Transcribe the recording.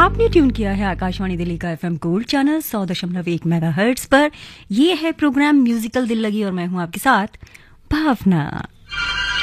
आपने ट्यून किया है आकाशवाणी दिल्ली का एफएम गोल्ड चैनल 100.1 मेगाहर्ट्ज पर। यह है प्रोग्राम म्यूजिकल दिल लगी और मैं हूं आपके साथ भावना।